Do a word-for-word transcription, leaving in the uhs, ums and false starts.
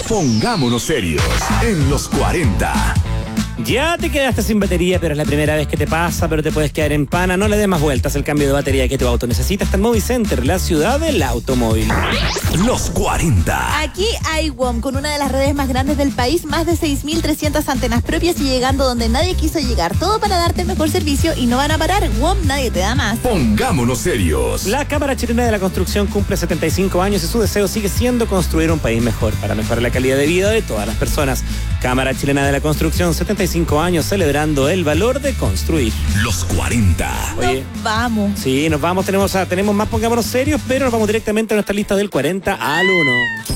Pongámonos serios en los cuarenta. Ya te quedaste sin batería, pero es la primera vez que te pasa, pero te puedes quedar en pana. No le des más vueltas. El cambio de batería que tu auto necesita está en Movicenter, la ciudad del automóvil. Los cuarenta. Aquí hay W O M con una de las redes más grandes del país, más de seis mil trescientas antenas propias y llegando donde nadie quiso llegar. Todo para darte el mejor servicio y no van a parar. W O M, nadie te da más. Pongámonos serios. La Cámara Chilena de la Construcción cumple setenta y cinco años y su deseo sigue siendo construir un país mejor para mejorar la calidad de vida de todas las personas. Cámara Chilena de la Construcción, setenta y cinco años celebrando el valor de construir. Los cuarenta. Oye, Nos vamos. sí, nos vamos, tenemos, a, tenemos más Pongámonos serios, pero nos vamos directamente a nuestra lista del cuarenta al uno.